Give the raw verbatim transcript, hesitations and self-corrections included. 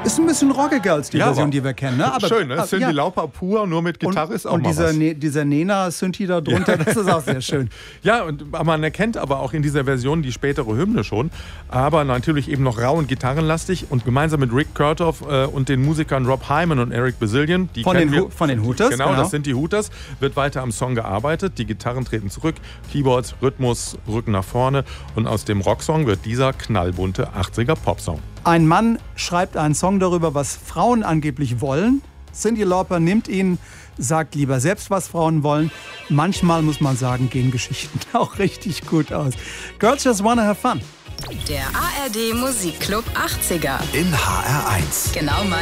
Ist ein bisschen rockiger als die Ja, Version, aber die wir kennen. Ne? Aber, schön, ne? aber, Cyndi ja. Lauper pur, nur mit Gitarre und, ist auch und mal dieser, was. Ne, dieser Nena-Synthi da drunter, das ist auch sehr schön. Ja, und man erkennt aber auch in dieser Version die spätere Hymne schon, aber natürlich eben noch rau und gitarrenlastig und gemeinsam mit Rick Kurtoff äh, und den Musikern Rob Hyman und Eric Bazillion, die Von kennen den, wir, Hu- von den Hooters, genau, genau. das sind die Hooters, wird weiter am Song gearbeitet, die Gitarren treten zurück, Keyboards, Rhythmus rücken nach vorne und aus dem Rocksong wird dieser knallbunte achtziger Popsong. Ein Mann schreibt einen Song darüber, was Frauen angeblich wollen. Cyndi Lauper nimmt ihn, sagt lieber selbst, was Frauen wollen. Manchmal, muss man sagen, gehen Geschichten auch richtig gut aus. Girls Just Wanna Have Fun. Der A R D Musikclub achtziger. In H R eins. Genau mein